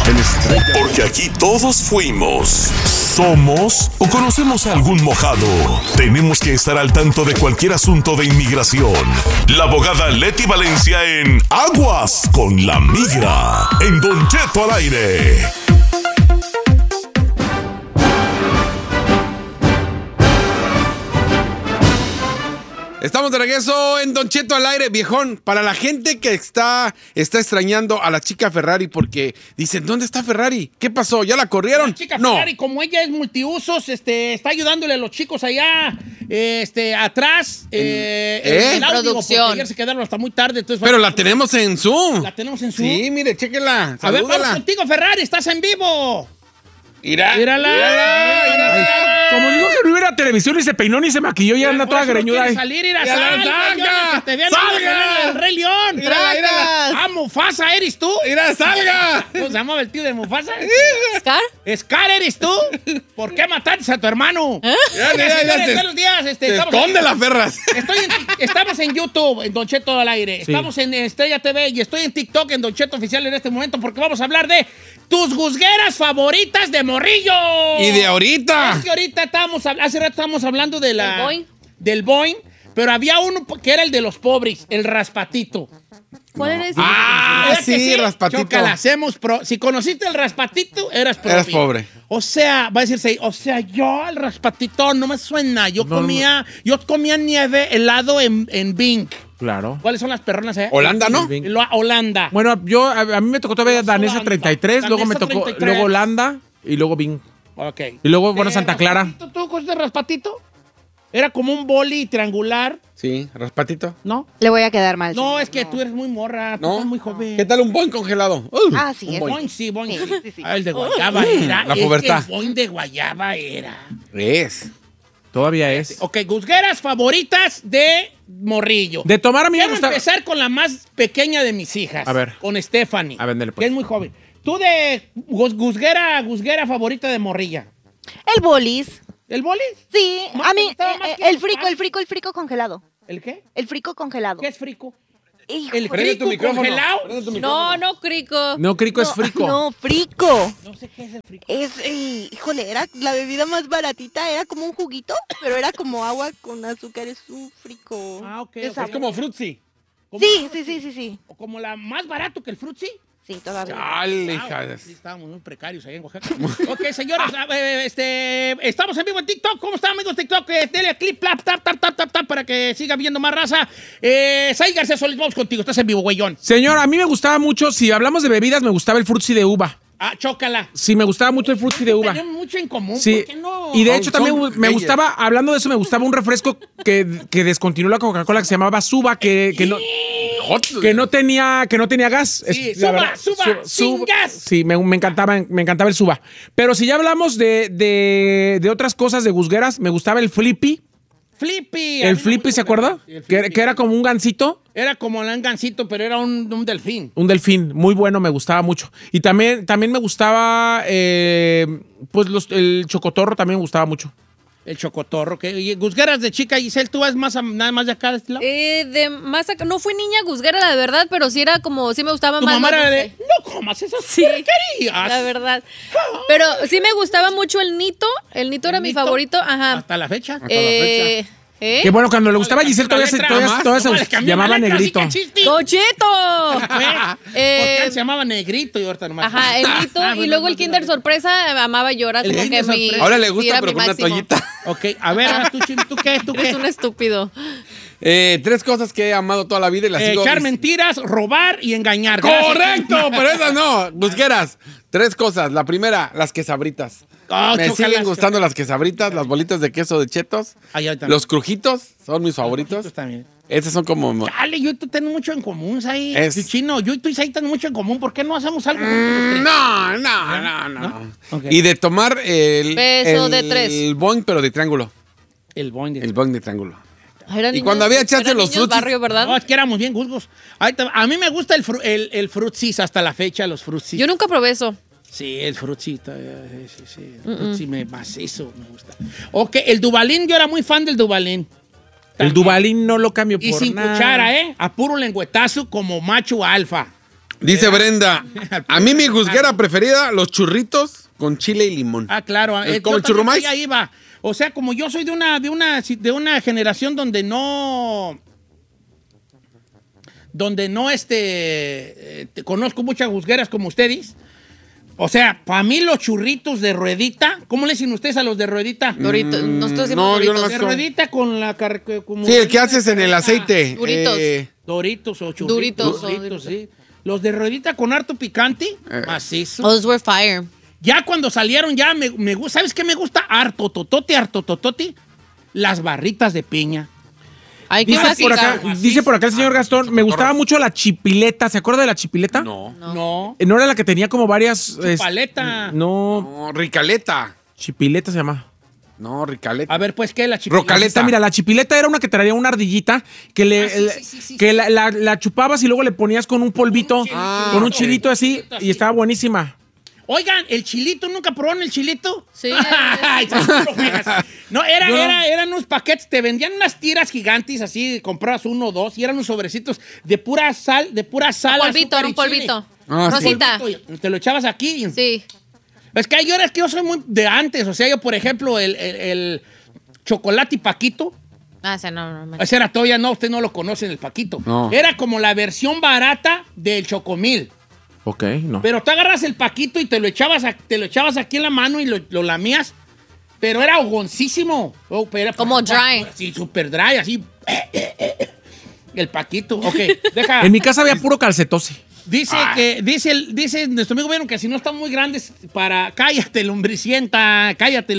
El Estrella. Porque aquí todos fuimos, somos o conocemos a algún mojado. Tenemos que estar al tanto de cualquier asunto de inmigración. La abogada Leti Valencia en Aguas con la Migra. En Don Cheto al aire. Estamos de regreso en Don Cheto al aire, viejón. Para la gente que está extrañando a la chica Ferrari porque dicen, ¿dónde está Ferrari? ¿Qué pasó? ¿Ya la corrieron? La chica Ferrari, como ella es multiusos, está ayudándole a los chicos allá, atrás, en el audio, producción. porque ayer se quedaron hasta muy tarde. Entonces, Pero la tenemos en Zoom. ¿La tenemos en Zoom? Sí, mire, chéquela. A ver, Salúdala. vamos contigo, Ferrari, estás en vivo. Mírala. Como digo que no iba a televisión, ni se peinó, ni se maquilló, ya anda toda greñuda ahí. Salir, ¡Salga! que te vean ¡Salga! el Rey León. Mírala. Ah, Mufasa, ¿eres tú? ¡Mira, salga! ¿Cómo se llamaba el tío de Mufasa? ¿Scar? ¿Scar eres tú? ¿Por qué mataste a tu hermano? Buenos días. Esconde las perras. Estamos en YouTube, en Don Cheto al aire. Sí. Estamos en Estrella TV y estoy en TikTok, en Don Cheto Oficial en este momento, porque vamos a hablar de tus guzgueras favoritas de morrillo. Y de ahorita. Es que ahorita hace rato estábamos hablando de Del Boing. del Boing, pero había uno que era el de los pobres, el raspatito. ¿Cuál era ese? Ah, ¿Verdad que sí, raspatito. Chócala, si conociste el raspatito, eras pobre. O sea, va a decirse, yo el raspatito no me suena. Yo comía nieve helado en Bing. Claro. ¿Cuáles son las perronas allá? Holanda, ¿no? Holanda. Bueno, a mí me tocó todavía Danesa 33, luego me Danesa tocó 33. luego Holanda y luego Bing. Ok. Y luego, bueno, Santa Clara. ¿Raspatito? ¿Tú conoces raspatito? Era como un boli triangular, Sí, raspatito. ¿no? Le voy a quedar mal. No, señor, es que tú eres muy morra, tú ¿No? estás muy joven. ¿Qué tal un boing congelado? Ah, sí, un es boing. Boing, sí, boing. Sí. Ah, el de guayaba era. La es que pubertad. El boing de guayaba era. Es. Todavía es. Ok, guzgueras favoritas de morrillo. De tomar a mí me Quiero gusta. empezar con la más pequeña de mis hijas. A ver. Con Stephanie. A ver, dale, pues. Que es muy joven. Tú de guzguera favorita de morrilla. El bolis. ¿El bolis? Sí, Más a mí, te gustaba más que el frico congelado. ¿El qué? El frico congelado. ¿Qué es frico? Hijo, ¿El Prende tu frico micrófono. congelado? Prende tu micrófono. No, Crico. No, Crico es frico. No, frico. No sé qué es el frico. Híjole, era la bebida más baratita, era como un juguito, pero era como agua con azúcar, es un frico. Ah, ok, de ok. sabor. Es como frutzi. Sí. ¿O como la más barato que el frutzi? Sí, todavía. Dale, Wow, hija. sí, estábamos muy precarios ahí en Oaxaca. Ok, señores, estamos en vivo en TikTok. ¿Cómo están, amigos de TikTok? Dele clip, tap, para que siga viendo más raza. Sai García Solís, vamos contigo. Estás en vivo, güeyón. Señor, a mí me gustaba mucho, si hablamos de bebidas, me gustaba el frutzi de uva. Ah, chócala. Sí, me gustaba mucho el frutzi de uva. Tenemos mucho en común. Sí. ¿Por qué no? Y de hecho Son también me bellas. gustaba, hablando de eso, me gustaba un refresco que descontinuó la Coca-Cola que se llamaba Suba, que no tenía gas. Sí, Es- la Suba, verdad, sin gas. Sí, me encantaba el Suba. Pero si ya hablamos de otras cosas de guzgueras, me gustaba el Flippy. Flippy. El Flippy, ¿se acuerda? El Que Flippy. era como un gansito. Era como un gancito, pero era un delfín. Un delfín, muy bueno, me gustaba mucho. Y también me gustaba, pues el chocotorro también me gustaba mucho. El chocotorro. Y guzgueras de chica, Giselle, ¿tú vas nada más de acá de este lado? De más acá, no fui niña guzguera, la verdad, pero sí era como, sí me gustaba Tu más. mamá lo era dulce. de, no comas esas Sí, porquerías. la verdad. Pero sí me gustaba mucho el Nito. El Nito era mi Nito? favorito. Ajá. Hasta la fecha. Que bueno, cuando le gustaba a Giselle todavía se llamaba Negrito. ¡Don Cheto! Porque él se llamaba Negrito y ahorita nomás. Ajá, el Nito. Y luego el Kinder Sorpresa, amaba llorar. El Como que Kinder mi, Sorpresa. Ahora le sí, gusta, era pero mi con una máximo. toallita. Ok, a ver, ahora ¿tú qué? Es un estúpido. 3 cosas que he amado toda la vida y las sigo. Echar mentiras, robar y engañar. ¡Correcto! Pero esas no. Busqueras. 3 cosas. La primera, las quesabritas. Oh, Me chócalas, siguen gustando las quesabritas, las bolitas de queso de chetos. Ay, ahorita. Los crujitos son mis favoritos. También. Estos son como... Dale, yo y tú tenemos mucho en común, Sai. Es- Chino, yo y tú y Sai tenemos mucho en común. ¿Por qué no hacemos algo juntos los tres? No. Ok. Y de tomar Beso de 3. el boing, pero de triángulo. El boing. El boing de triángulo. Eran Y cuando había chance eran los niños frutis. barrio, ¿verdad? No, es que éramos bien guzgos. A mí me gusta el frutsis hasta la fecha, los frutsis. Yo nunca probé eso. Sí, el frutsi. Sí. El frutsi macizo me gusta. Ok, el Dubalín, yo era muy fan del Dubalín. El Dubalín no lo cambio Y por sin nada. cuchara, ¿eh? A puro lengüetazo como macho alfa. Dice Brenda, a mí mi juzguera preferida, los churritos con chile y limón. Ah, claro. ¿Como el churrumais? Ahí va. O sea, como yo soy de una generación donde no conozco muchas juzgueras como ustedes. O sea, para mí los churritos de ruedita, ¿cómo le dicen ustedes a los de ruedita? Doritos. Nosotros decimos No, yo Doritos. no De ruedita con la como Sí, el que haces en el aceite. Duritos. Doritos o churritos. Doritos. Sí. Los de ruedita con harto picante, macizo. Those were fire. Ya cuando salieron, ya me gusta. ¿Sabes qué me gusta? Harto totote. Las barritas de piña. Ay, qué Dice por acá el señor Gastón, me gustaba mucho la chipileta. ¿Se acuerda de la chipileta? No. No. ¿No era la que tenía como varias... Paleta. No, No, ricaleta. chipileta se llama. No, ricaleta. A ver, pues, ¿qué? La chipileta. Rocaleta. Mira, la chipileta era una que traía una ardillita que sí. que la chupabas y luego le ponías con un polvito, con un chilito así, y estaba buenísima. Oigan, ¿el chilito? ¿Nunca probaron el chilito? Sí. Ay, no, eran unos paquetes, te vendían unas tiras gigantes así, comprabas uno o dos, y eran unos sobrecitos de pura sal, Polvito, azúcar un y polvito. Ah, sí. Rosita. chile. Te lo echabas aquí. Sí. Es que yo soy muy de antes, o sea, yo, por ejemplo, el chocolate y Paquito, Ese no. ese era todavía, no, usted no lo conoce, el Paquito. No. Era como la versión barata del Chocomil. Ok, no. Pero tú agarras el Paquito y te lo echabas aquí en la mano y lo lamías. Pero era hogoncísimo. Como dry. Sí, super dry, así. El Paquito. Ok, deja. En mi casa había puro calcetose. Dice nuestro amigo Vieron que si no están muy grandes para... Cállate, lombricienta.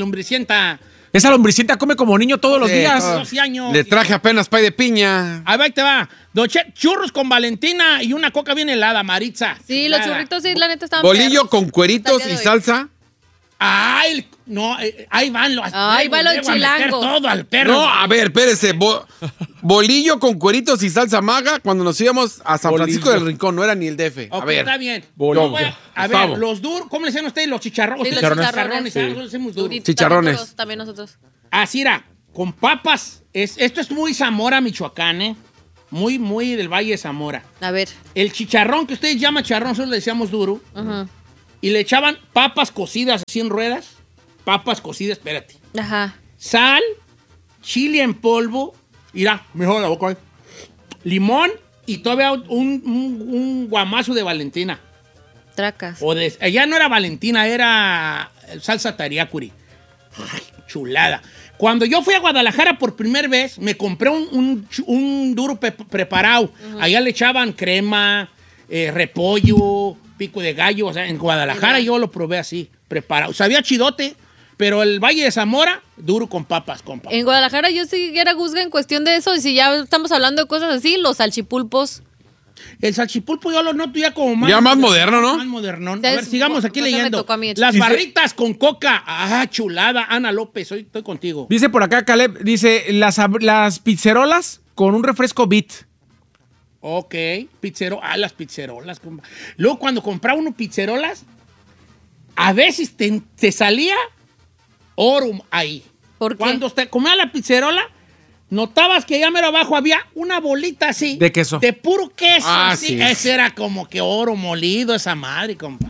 Esa lombricienta come como niño todos los días. 12 años. Le traje apenas pay de piña. Ahí te va. Churros con Valentina y una coca bien helada, Maritza. Sí, los churritos, sí, la neta estaban Bolillo perros. con cueritos Hasta el y día de hoy. salsa. Ay, no, ahí van los... Ahí va lo le voy a meter chilango. todo al perro. No, a ver, espérese. Bolillo con cueritos y salsa maga cuando nos íbamos a San Francisco del Rincón. No era ni el DF. Ok, A ver. está bien. Bolillo. A ver, Gustavo. los duros, ¿cómo le decían ustedes? Los chicharrones. Sí, los Ustedes chicharrones. ¿sabes? Nosotros decimos duros. Duritos, Chicharrones. duros, también nosotros. Así era, con papas. Esto es muy Zamora, Michoacán, ¿eh? Muy, muy del Valle de Zamora. A ver. El chicharrón, que ustedes llaman chicharrón, nosotros le decíamos duro. Ajá. Y le echaban papas cocidas así en ruedas. Papas cocidas, espérate. Ajá. Sal, chile en polvo. Mira, mejor la boca. Limón y todavía un guamazo de Valentina. Tracas. Ya no era Valentina, era salsa tariacuri. Ay, chulada. Cuando yo fui a Guadalajara por primera vez, me compré un duro preparado. Allá le echaban crema, repollo, pico de gallo. O sea, en Guadalajara yo lo probé así, preparado. Sabía chidote, pero el Valle de Zamora, duro con papas, compa. En Guadalajara yo sí era juzga en cuestión de eso. Y si ya estamos hablando de cosas así, los salchipulpos. El salchipulpo yo lo noto ya como más... Ya más moderno, ¿no? Más modernón. A ¿Sabes? ver, sigamos aquí Pues me leyendo. tocó a mí, Las Dice- barritas con coca. Ah, chulada. Ana López, hoy estoy contigo. Dice por acá Caleb, dice las pizzerolas con un refresco Beat. Ok, las pizzerolas. Compa. Luego, cuando compraba uno pizzerolas, a veces te salía oro ahí. ¿Por qué? Cuando te comía la pizzerola, notabas que allá mero abajo había una bolita así. De queso. De puro queso. Ah, sí. sí. Ese era como que oro molido, esa madre, compa.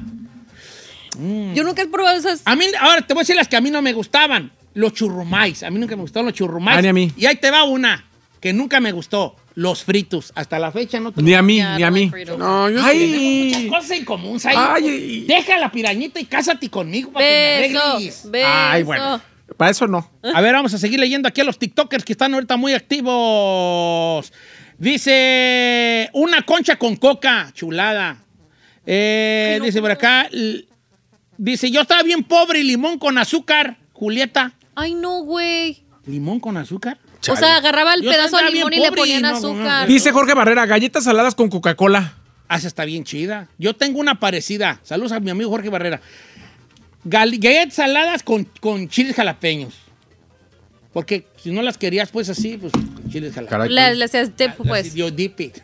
Yo nunca he probado esas. A mí, ahora te voy a decir las que a mí no me gustaban. Los churrumais. A mí nunca me gustaron los churrumais. Ah, ni a mí. Y ahí te va una que nunca me gustó. Los fritos. Hasta la fecha no te Ni a mí, Ya, ni a no mí. like Fritos. No, yo Ay. Muchas cosas en común, Sai. Ay. Deja la pirañita y cásate conmigo para que me Beso. arregles. Beso. Ay, bueno. Para eso no. A ver, vamos a seguir leyendo aquí a los TikTokers que están ahorita muy activos. Dice, una concha con coca, chulada. Dice por acá, dice, yo estaba bien pobre y limón con azúcar, Julieta. Ay, no, güey. ¿Limón con azúcar? O sea, agarraba el Yo pedazo de estaba bien limón y le pobre y ponían no, azúcar. Dice Jorge Barrera, galletas saladas con Coca-Cola. Ah, esa está bien chida. Yo tengo una parecida. Saludos a mi amigo Jorge Barrera. Galletas saladas con chiles jalapeños. Porque si no las querías, pues así, pues chiles jalapeños. Caray. Le hacías dip, pues. Yo dip it.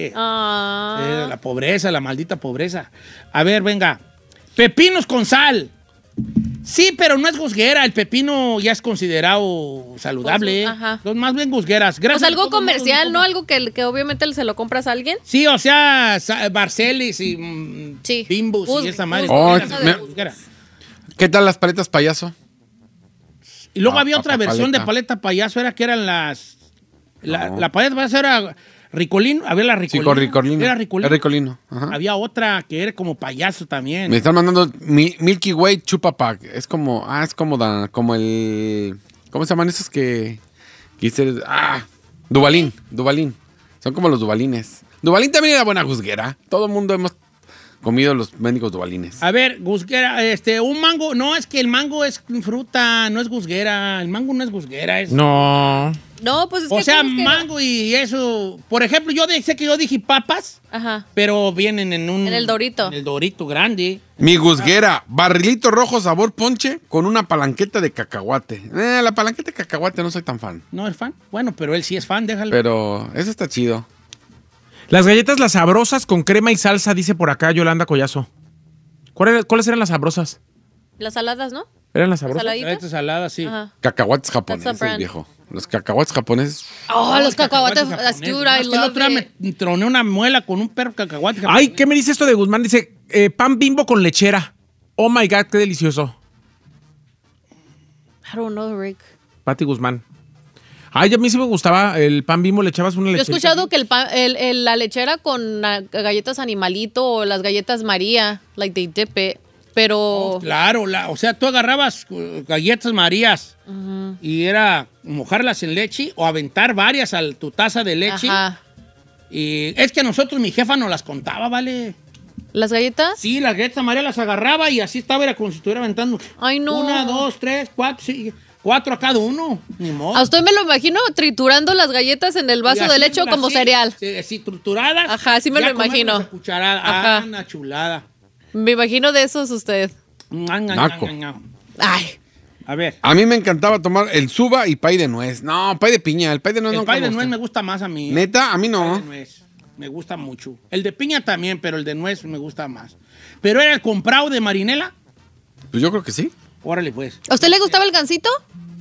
Ah. La pobreza, la maldita pobreza. A ver, venga. Pepinos con sal. Sí, pero no es gusguera. El pepino ya es considerado saludable. Ajá. Son más bien gusgueras. O sea, algo comercial, ¿no? Algo que obviamente se lo compras a alguien. Sí, o sea, Barcelis y Sí. Bimbus y esa madre. Oh, ¿Qué tal las paletas payaso? Y luego había otra paleta. versión de paleta payaso, era que eran las... La paleta payaso era Ricolino, había la Sí, Ricolino. Ricolino. Era Ricolino. Es Ricolino. Ajá. Había otra que era como payaso también. Me están mandando Milky Way Chupa Pack. Es como, como el... ¿Cómo se llaman esos que hice? Duvalín. Son como los Duvalines. Duvalín también era buena gusguera. Todo el mundo hemos comido los médicos Duvalines. A ver, gusguera, un mango. No, es que el mango es fruta, no es gusguera. El mango no es gusguera. Es... No. No, pues es que... O sea, ¿cómo es que mango y eso. Por ejemplo, sé que yo dije papas, Ajá. pero vienen en un... En el Dorito. En el Dorito grande. Mi gusguera, barrilito rojo sabor ponche con una palanqueta de cacahuate. La palanqueta de cacahuate no soy tan fan. ¿No es fan? Bueno, pero él sí es fan, déjalo. Pero eso está chido. Las galletas las sabrosas con crema y salsa, dice por acá Yolanda Collazo. ¿Cuáles eran las sabrosas? Las saladas, ¿no? ¿Eran las sabrosas? Saladitas. Esta salada, sí. Ajá. Cacahuates That's a japoneses, brand. viejo. Los cacahuates japoneses. Oh, los cacahuates. japoneses. Dude, Más I que el love otro día it. me troné una muela con un perro cacahuate. Ay, ¿qué me dice esto de Guzmán? Dice, pan Bimbo con lechera. Oh my God, qué delicioso. I don't know, Rick. Pati Guzmán. Ay, a mí sí me gustaba el pan Bimbo, le echabas una Yo he lechera. escuchado que la lechera con galletas Animalito o las galletas María, like they dip it, pero... Oh, claro, o sea, tú agarrabas galletas Marías y era mojarlas en leche o aventar varias a tu taza de leche. Ajá. Y es que a nosotros mi jefa nos las contaba, ¿vale? ¿Las galletas? Sí, las galletas María las agarraba y así estaba, era como si estuviera aventando. Ay, no. 1, 2, 3, 4, sí, 4 a cada uno. Ni modo. A usted me lo imagino triturando las galletas en el vaso Y de leche haciéndolas como así, cereal. Sí, así trituradas. Ajá, así me ya lo imagino. comérnoslas a cucharada. Ajá. Una chulada. Me imagino de esos usted. Naco. Ay. A ver. A mí me encantaba tomar el suba y pay de nuez. No, pay de piña. El pay de nuez El no pay de me nuez gusta. me gusta más a mí. Neta, a mí El pay no. de nuez. Me gusta mucho. El de piña también, pero el de nuez me gusta más. ¿Pero era el comprado de marinela? Pues yo creo que sí. Órale, pues. ¿A usted le gustaba el gansito?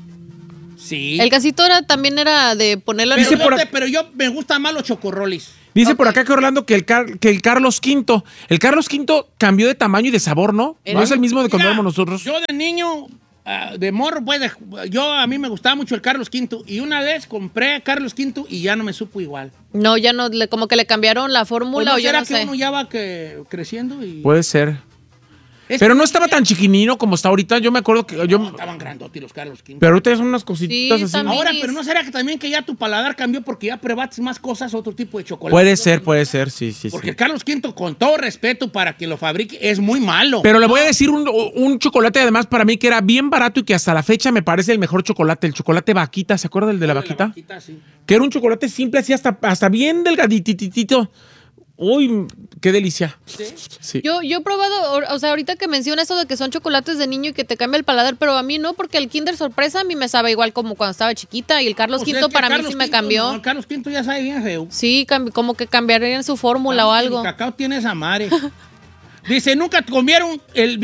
Sí. El gansito también era de ponerlo en Pero, Dice por pero yo me gustan más los chocorrolis. Dice por acá que Orlando que el Carlos V. El Carlos V cambió de tamaño y de sabor, ¿no? No es el mismo de cuando Mira, éramos nosotros. Yo de niño, de morro, pues, a mí me gustaba mucho el Carlos V. Y una vez compré Carlos V y ya no me supo igual. No, ya no, como que le cambiaron la Pues fórmula ¿no o yo será no que sé. uno ya va creciendo? Y... Puede ser. Es Pero que no estaba tan chiquinino como está ahorita. Yo me acuerdo que... No, estaban grandotes los Carlos V. Pero ahorita ya son unas cositas Sí, así. también. Ahora, pero ¿no será que también que ya tu paladar cambió porque ya probaste más cosas, otro tipo de chocolate? Puede ser, sí. Porque el Carlos V, con todo respeto para que lo fabrique, es muy malo. Pero le voy a decir un chocolate además para mí que era bien barato y que hasta la fecha me parece el mejor chocolate. El chocolate vaquita, ¿se acuerda del de la vaquita? Sí. Que era un chocolate simple así hasta bien delgadititito. Uy, qué delicia. Sí. Yo he probado, o sea, ahorita que menciona eso de que son chocolates de niño y que te cambia el paladar, pero a mí no, porque el Kinder Sorpresa a mí me sabe igual como cuando estaba chiquita y el Carlos Pues V es que para mí Carlos sí me V, cambió. no, el Carlos V ya sabe bien feo. Sí, como que cambiarían su fórmula o algo. El cacao tiene esa madre. Dice, nunca comieron el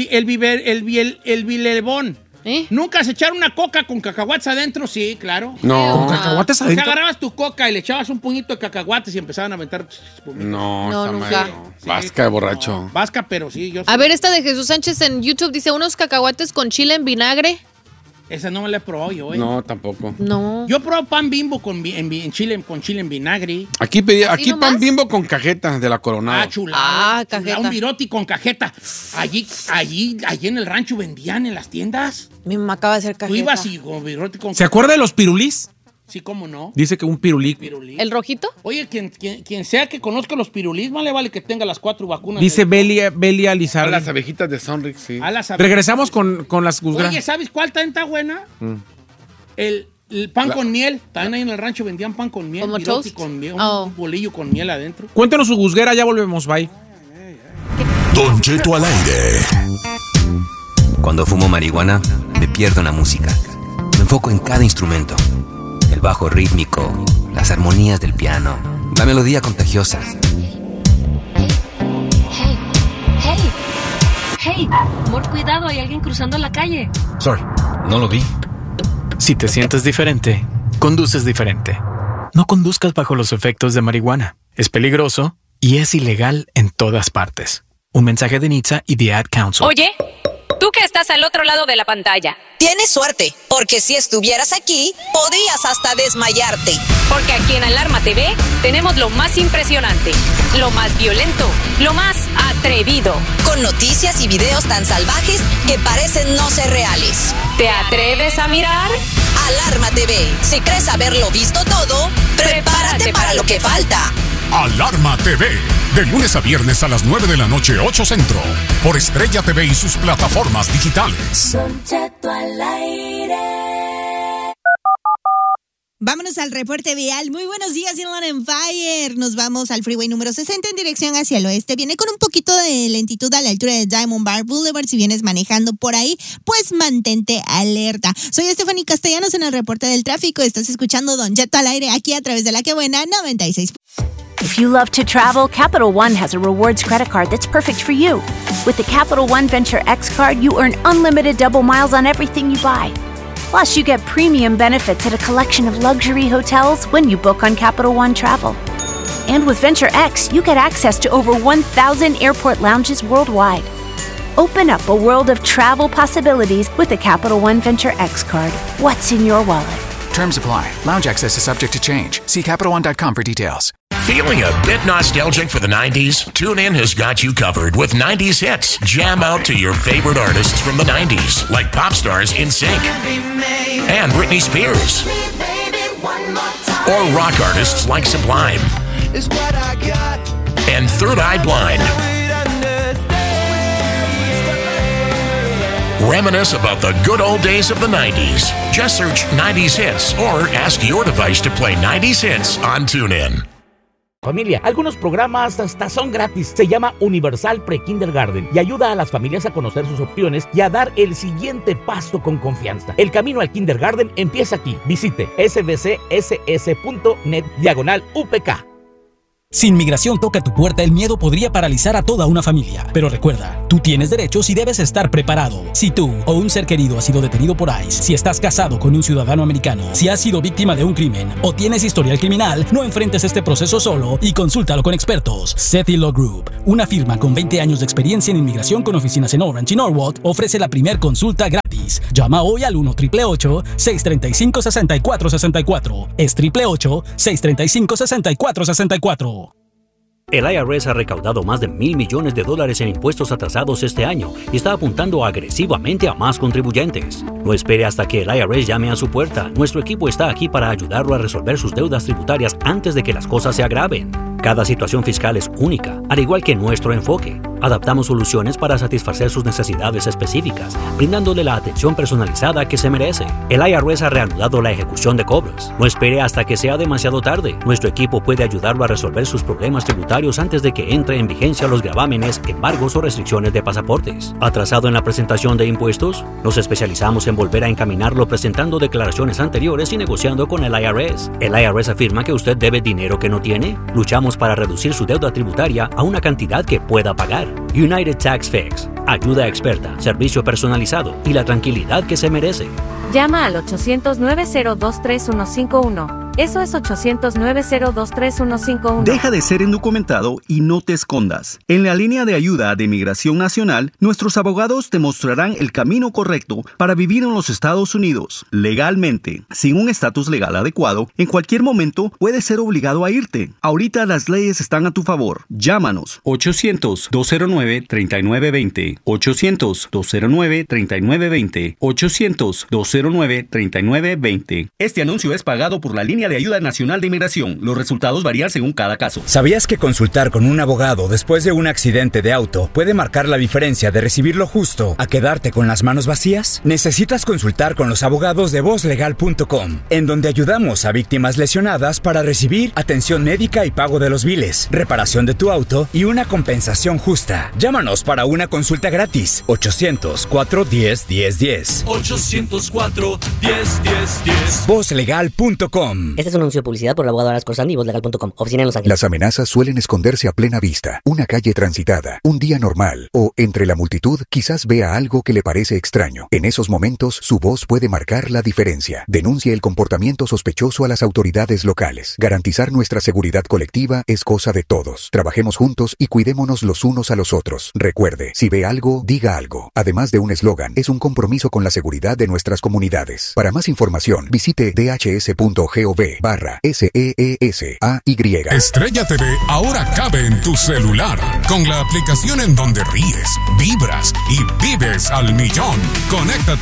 bilebón. ¿Eh? ¿Nunca se echaron una coca con cacahuates adentro? Sí, claro. No. ¿Con cacahuates O sea, adentro? agarrabas tu coca y le echabas un puñito de cacahuates y empezaban a aventar espumitas. No, No, esa nunca. madre no. Sí, Vasca de borracho. no, vasca, pero sí, yo A ver, esta de Jesús Sánchez en YouTube dice unos cacahuates con chile en vinagre. esa no me la he probado yo, No, tampoco. No. Yo probé pan Bimbo con chile en vinagre. Aquí ¿Así pan nomás? Bimbo con cajeta de la Coronado. Chulada. Ah, cajeta. Un viroti con cajeta. Allí en el rancho vendían en las tiendas. Mi mamá acaba de hacer Tú cajeta. ibas y con viroti con ¿Se acuerda de los pirulís? Sí, cómo no. Dice que un pirulí. Pirulí. ¿El rojito? Oye, quien sea que conozca los pirulís, más le vale que tenga las 4 vacunas. Dice Belia A Lizardi. las abejitas de Sonrix, sí. A las Regresamos con las guzgas. Oye, ¿sabes cuál también está buena? El pan con miel. También ahí en el rancho vendían pan con miel. ¿Como viroti toast? con miel, Oh. un bolillo con miel adentro. Cuéntanos su guzguera, ya volvemos, bye. Don Cheto al aire. Cuando fumo marihuana, me pierdo en la música. Me enfoco en cada instrumento. El bajo rítmico, las armonías del piano, la melodía contagiosa. Hey, Hey, amor, cuidado, hay alguien cruzando la calle. Sorry, no lo vi. Si te sientes diferente, conduces diferente. No conduzcas bajo los efectos de marihuana. Es peligroso y es ilegal en todas partes. Un mensaje de NHTSA y The Ad Council. Oye, tú que estás al otro lado de la pantalla. Tienes suerte, porque si estuvieras aquí, podrías hasta desmayarte. Porque aquí en Alarma TV tenemos lo más impresionante, lo más violento, lo más atrevido. Con noticias y videos tan salvajes que parecen no ser reales. ¿Te atreves a mirar? Alarma TV. Si crees haberlo visto todo, prepárate para lo que falta. Alarma TV, de lunes a viernes a las 9 de la noche, 8 Centro, por Estrella TV y sus plataformas digitales. Don Cheto al aire. Vámonos al reporte vial. Muy buenos días, Inland Empire. Nos vamos al freeway número 60 en dirección hacia el oeste. Viene con un poquito de lentitud a la altura de Diamond Bar Boulevard. Si vienes manejando por ahí, pues mantente alerta. Soy Stephanie Castellanos en el reporte del tráfico. Estás escuchando Don Cheto al aire aquí a través de La Que Buena 96. If you love to travel, Capital One has a rewards credit card that's perfect for you. With the Capital One Venture X card, you earn unlimited double miles on everything you buy. Plus, you get premium benefits at a collection of luxury hotels when you book on Capital One Travel. And with Venture X, you get access to over 1,000 airport lounges worldwide. Open up a world of travel possibilities with the Capital One Venture X card. What's in your wallet? Terms apply. Lounge access is subject to change. See CapitalOne.com for details. Feeling a bit nostalgic for the 90s? TuneIn has got you covered with 90s hits. Jam out to your favorite artists from the 90s, like pop stars NSYNC and Britney Spears. Or rock artists like Sublime and Third Eye Blind. Reminisce about the good old days of the 90s. Just search 90s hits or ask your device to play 90s hits on TuneIn. Familia, algunos programas hasta son gratis. Se llama Universal Pre-Kindergarten y ayuda a las familias a conocer sus opciones y a dar el siguiente paso con confianza. El camino al kindergarten empieza aquí. Visite sbcss.net/UPK. Si inmigración toca tu puerta, el miedo podría paralizar a toda una familia. Pero recuerda, tú tienes derechos y debes estar preparado. Si tú o un ser querido ha sido detenido por ICE, si estás casado con un ciudadano americano, si has sido víctima de un crimen o tienes historial criminal, no enfrentes este proceso solo y consúltalo con expertos. Sethi Law Group, una firma con 20 años de experiencia en inmigración con oficinas en Orange y Norwalk, ofrece la primer consulta gratis. Llama hoy al 1-888-635-6464. Es 888-635-6464. El IRS ha recaudado más de $1,000 millones en impuestos atrasados este año y está apuntando agresivamente a más contribuyentes. No espere hasta que el IRS llame a su puerta. Nuestro equipo está aquí para ayudarlo a resolver sus deudas tributarias antes de que las cosas se agraven. Cada situación fiscal es única, al igual que nuestro enfoque. Adaptamos soluciones para satisfacer sus necesidades específicas, brindándole la atención personalizada que se merece. El IRS ha reanudado la ejecución de cobros. No espere hasta que sea demasiado tarde. Nuestro equipo puede ayudarlo a resolver sus problemas tributarios antes de que entre en vigencia los gravámenes, embargos o restricciones de pasaportes. ¿Atrasado en la presentación de impuestos? Nos especializamos en volver a encaminarlo presentando declaraciones anteriores y negociando con el IRS. ¿El IRS afirma que usted debe dinero que no tiene? Luchamos para reducir su deuda tributaria a una cantidad que pueda pagar. United Tax Fix. Ayuda experta, servicio personalizado y la tranquilidad que se merece. Llama al 800-902-3151. Eso es 800-902-3151. Deja de ser indocumentado y no te escondas. En la línea de ayuda de Inmigración Nacional, nuestros abogados te mostrarán el camino correcto para vivir en los Estados Unidos legalmente. Sin un estatus legal adecuado, en cualquier momento puedes ser obligado a irte. Ahorita las leyes están a tu favor. Llámanos 800-209-3920. 800-209-3920. 800-209-3920. Este anuncio es pagado por la línea de ayuda nacional de inmigración. Los resultados varían según cada caso. ¿Sabías que consultar con un abogado después de un accidente de auto puede marcar la diferencia de recibir lo justo a quedarte con las manos vacías? Necesitas consultar con los abogados de VozLegal.com, en donde ayudamos a víctimas lesionadas para recibir atención médica y pago de los biles, reparación de tu auto y una compensación justa. Llámanos para una consulta gratis. 800-410-1010. 804-10-10-10. VozLegal.com. Este es un anuncio de publicidad por el abogado Aras Corsandi y vozlegal.com. Oficina en Los Ángeles. Las amenazas suelen esconderse a plena vista. Una calle transitada, un día normal o entre la multitud quizás vea algo que le parece extraño. En esos momentos su voz puede marcar la diferencia. Denuncie el comportamiento sospechoso a las autoridades locales. Garantizar nuestra seguridad colectiva es cosa de todos. Trabajemos juntos y cuidémonos los unos a los otros. Recuerde, si ve algo, diga algo. Además de un eslogan, es un compromiso con la seguridad de nuestras comunidades. Para más información, visite dhs.gov/SEESAY. Estrella TV ahora cabe en tu celular con la aplicación en donde ríes, vibras y vives al millón. Conéctate